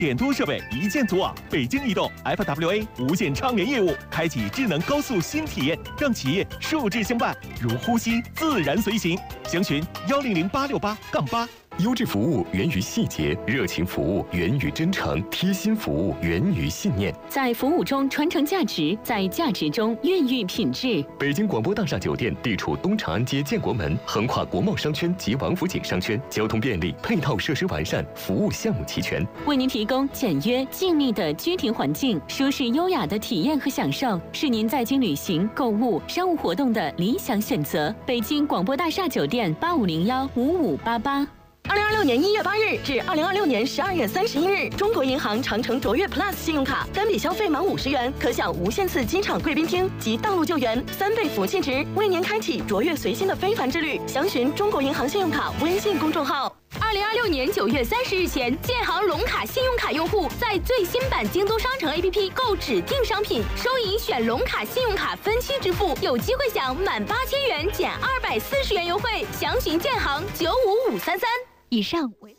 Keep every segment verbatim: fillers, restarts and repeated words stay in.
点都设备一键组网，北京移动 F W A 无线畅联业务，开启智能高速新体验，让企业数字相伴，如呼吸，自然随行。详询幺零零八六八杠八。 优质服务源于细节，热情服务源于真诚，贴心服务源于信念。 在服务中传承价值，在价值中孕育品质。 北京广播大厦酒店地处东长安街建国门，横跨国贸商圈及王府井商圈，交通便利，配套设施完善，服务项目齐全， 为您提供简约静谧的居庭环境，舒适优雅的体验和享受，是您在京旅行、购物、商务活动的理想选择。北京广播大厦酒店八五零幺五五八八。 二零二六年一月八日至二零二六年十二月三十一日，中国银行长城卓越 Plus 信用卡单笔消费满五十元，可享无限次机场贵宾厅及道路救援三倍福气值，为您开启卓越随心的非凡之旅。详询中国银行信用卡微信公众号。 二零二六年九月三十日前，建行龙卡信用卡用户在最新版京东商城 A P P 购指定商品，收银选龙卡信用卡分期支付，有机会享满八千元减二百四十元优惠。详询建行九五五三三。以上为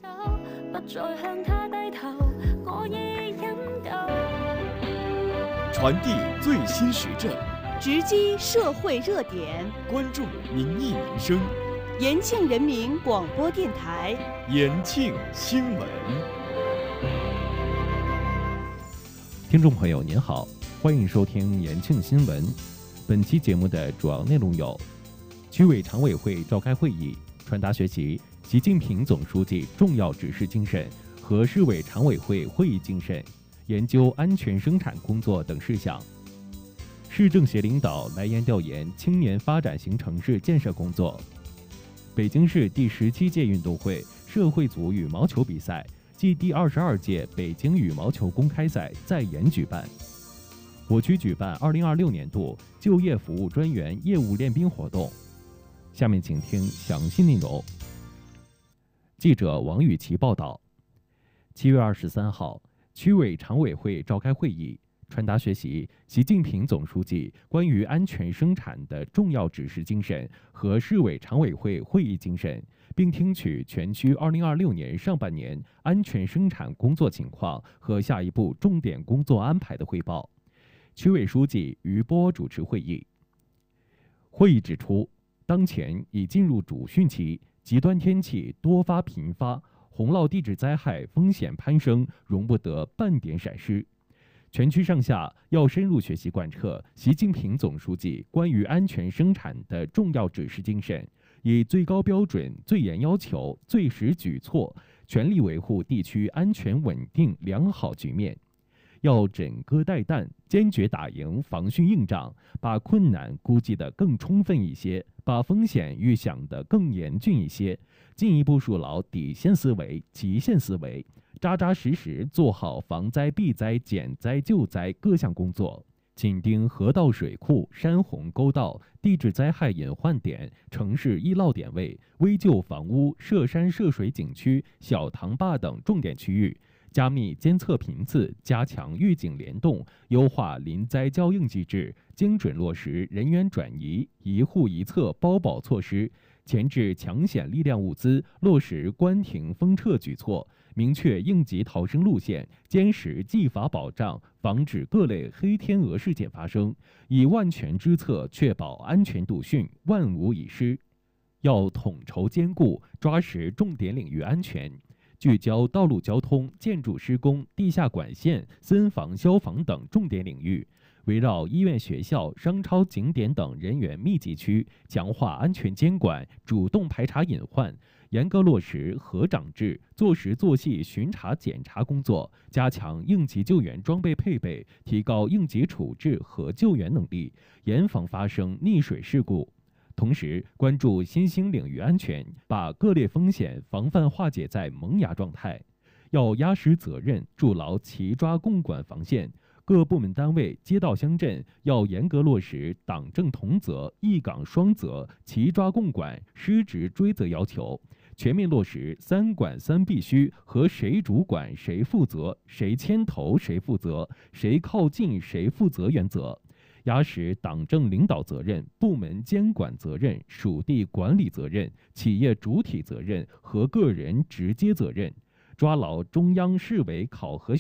传递最新时政， 直击社会热点， 关注民意民生。 延庆人民广播电台， 延庆新闻。 听众朋友您好，欢迎收听延庆新闻。本期节目的主要内容有：区委常委会召开会议，传达学习习近平总书记重要指示精神和市委常委会会议精神，研究安全生产工作等事项。市政协领导来研调研青年发展型城市建设工作。北京市第十七届运动会社会组羽毛球比赛暨第二十二届北京羽毛球公开赛在延举办。我区举办二零二六年度就业服务专员业务练兵活动。下面请听详细内容。记者王雨琦报道，七月二十三号，区委常委会召开会议，传达学习习近平总书记关于安全生产的重要指示精神和市委常委会会议精神，并听取全区二零二六年上半年安全生产工作情况和下一步重点工作安排的汇报。区委书记于波主持会议。会议指出，当前已进入主汛期，极端天气多发频发，洪涝地质灾害风险攀升，容不得半点闪失。全区上下要深入学习贯彻习近平总书记关于安全生产的重要指示精神，以最高标准、最严要求、最实举措，全力维护地区安全稳定良好局面。要枕戈待旦，坚决打赢防汛硬仗，把困难估计得更充分一些，把风险预想得更严峻一些，进一步树牢底线思维、极限思维，扎扎实实做好防灾避灾减灾救灾各项工作，紧盯河道水库、山洪沟道、地质灾害隐患点、城市易涝点位、危旧房屋、涉山涉水景区、小塘坝等重点区域，加密监测频次，加强预警联动，优化临灾交应机制，精准落实人员转移、一户一策包保措施，前置抢险力量物资，落实关停封撤举措，明确应急逃生路线，坚实纪法保障，防止各类黑天鹅事件发生，以万全之策确保安全度汛，万无一失。要统筹兼顾，抓实重点领域安全，聚焦道路交通、建筑施工、地下管线、森防消防等重点领域，围绕医院、学校、商超、景点等人员密集区，强化安全监管，主动排查隐患，严格落实合长制，做实做细巡查检查工作，加强应急救援装备配备，提高应急处置和救援能力，严防发生溺水事故。同时关注新兴领域安全，把各类风险防范化解在萌芽状态。要压实责任，筑牢齐抓共管防线。各部门单位、街道乡镇要严格落实党政同责、一岗双责、齐抓共管、失职追责要求，全面落实三管三必须和谁主管谁负责、谁牵头谁负责、谁靠近谁负责原则。压实党政领导责任、部门监管责任、属地管理责任、企业主体责任和个人直接责任，抓牢中央市委考核